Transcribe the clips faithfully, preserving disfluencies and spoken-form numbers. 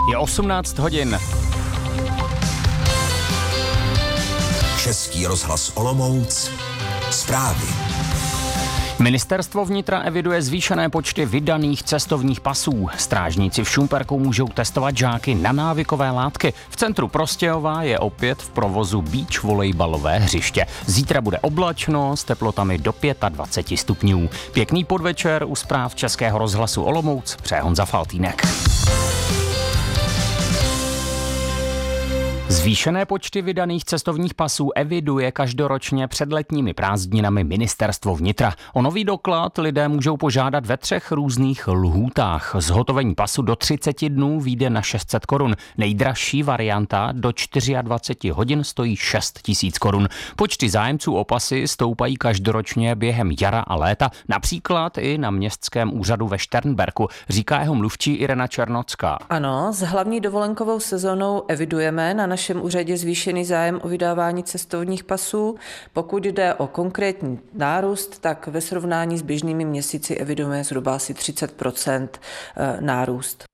Je osmnáct hodin. Český rozhlas Olomouc. Zprávy. Ministerstvo vnitra eviduje zvýšené počty vydaných cestovních pasů. Strážníci v Šumperku můžou testovat žáky na návykové látky. V centru Prostějova je opět v provozu beach volejbalové hřiště. Zítra bude oblačno s teplotami do dvacet pět stupňů. Pěkný podvečer u zpráv Českého rozhlasu Olomouc přeje Honza Faltýnek. Zvýšené počty vydaných cestovních pasů eviduje každoročně před letními prázdninami Ministerstvo vnitra. O nový doklad lidé můžou požádat ve třech různých lhůtách. Zhotovení pasu do třicet dnů vyjde na šest set korun. Nejdražší varianta do dvacet čtyři hodin stojí šest tisíc korun. Počty zájemců o pasy stoupají každoročně během jara a léta, například i na městském úřadu ve Šternberku, říká jeho mluvčí Irena Černocká. Ano, s hlavní dovolenkovou sezónou evidujeme na našem úřadě zvýšený zájem o vydávání cestovních pasů. Pokud jde o konkrétní nárůst, tak ve srovnání s běžnými měsíci evidujeme zhruba asi třicet procent nárůst.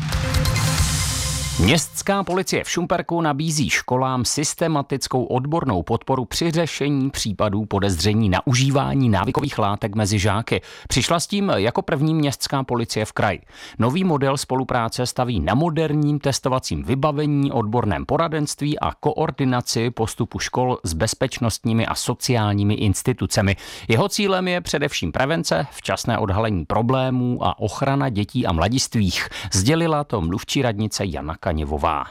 Městská policie v Šumperku nabízí školám systematickou odbornou podporu při řešení případů podezření na užívání návykových látek mezi žáky. Přišla s tím jako první městská policie v kraji. Nový model spolupráce staví na moderním testovacím vybavení, odborném poradenství a koordinaci postupu škol s bezpečnostními a sociálními institucemi. Jeho cílem je především prevence, včasné odhalení problémů a ochrana dětí a mladistvých. Sdělila to mluvčí radnice Jana Kaněvová.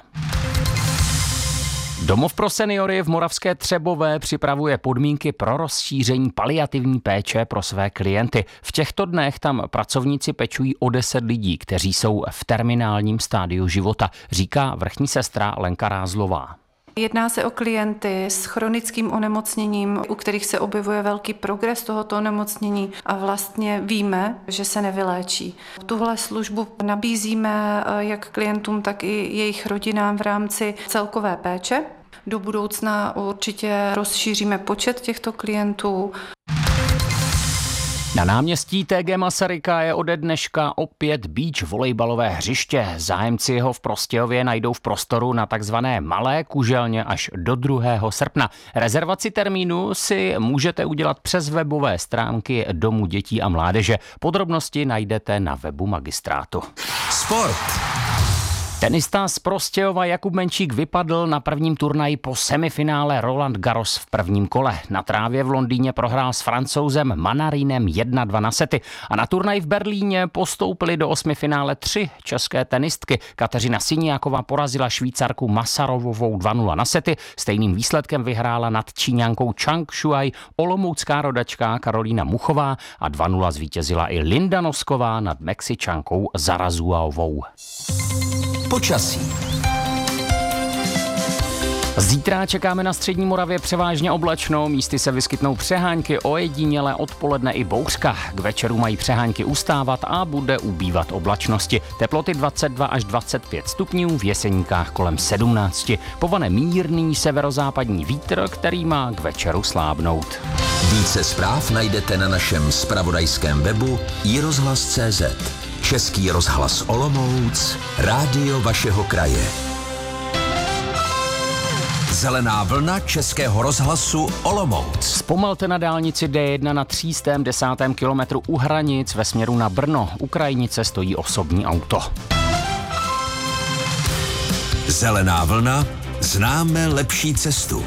Domov pro seniory v Moravské Třebové připravuje podmínky pro rozšíření paliativní péče pro své klienty. V těchto dnech tam pracovníci pečují o deset lidí, kteří jsou v terminálním stádiu života, říká vrchní sestra Lenka Rázlová. Jedná se o klienty s chronickým onemocněním, u kterých se objevuje velký progres tohoto onemocnění a vlastně víme, že se nevyléčí. Tuhle službu nabízíme jak klientům, tak i jejich rodinám v rámci celkové péče. Do budoucna určitě rozšíříme počet těchto klientů. Na náměstí T G Masaryka je ode dneška opět beach volejbalové hřiště. Zájemci ho v Prostějově najdou v prostoru na takzvané Malé Kuželně až do druhého srpna. Rezervaci termínu si můžete udělat přes webové stránky Domu dětí a mládeže. Podrobnosti najdete na webu magistrátu. Sport. Tenista z Prostějova Jakub Menčík vypadl na prvním turnaji po semifinále Roland Garros v prvním kole. Na trávě v Londýně prohrál s Francouzem Manarinem jedna dva na sety a na turnaji v Berlíně postoupili do osmifinále tři české tenistky. Kateřina Siniáková porazila Švýcarku Masarovovou dva nula na sety. Stejným výsledkem vyhrála nad Číňankou Chang Shuai olomoucká rodačka Karolína Muchová a dva nula zvítězila i Linda Nosková nad Mexičankou Zarazuaovou. Počasí. Zítra čekáme na střední Moravě převážně oblačno, místy se vyskytnou přehánky, ojediněle odpoledne i bouřka. K večeru mají přehánky ustávat a bude ubývat oblačnosti. Teploty dvacet dva až dvacet pět stupňů, v Jeseníkách kolem sedmnáct. Povane mírný severozápadní vítr, který má k večeru slábnout. Více zpráv najdete na našem zpravodajském webu i rozhlas tečka cé zet. Český rozhlas Olomouc, rádio vašeho kraje. Zelená vlna Českého rozhlasu Olomouc. Zpomalte na dálnici D jedna na tři sta desátém kilometru u hranic ve směru na Brno. U krajnice stojí osobní auto. Zelená vlna, známe lepší cestu.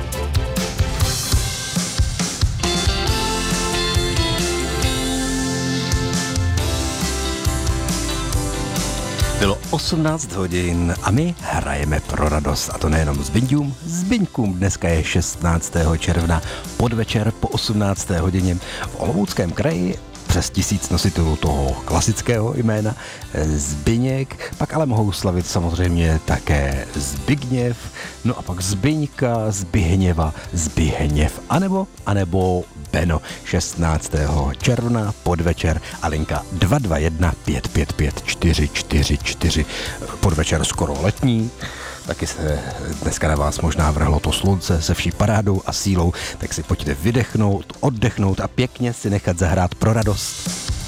Bylo osmnáct hodin a my hrajeme pro radost. A to nejenom Zbyňkům, Zbyňkům. Dneska je šestnáctého června, podvečer po osmnácté hodině. V Olomouckém kraji přes tisíc nositelů toho klasického jména Zbyněk, pak ale mohou slavit samozřejmě také Zbigněv, no a pak Zbyňka, Zbihněva, Zbihněv, anebo, anebo Beno. šestnáctého června, podvečer a linka dva dva jedna pět pět pět čtyři čtyři čtyři. Podvečer skoro letní. Taky se dneska na vás možná vrhlo to slunce se vší parádou a sílou, tak si pojďte vydechnout, oddechnout a pěkně si nechat zahrát pro radost.